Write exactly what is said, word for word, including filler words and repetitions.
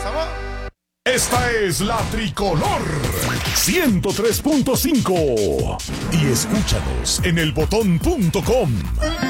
¿Somos? Esta es la Tricolor ciento tres punto cinco y escúchanos en el botón punto com.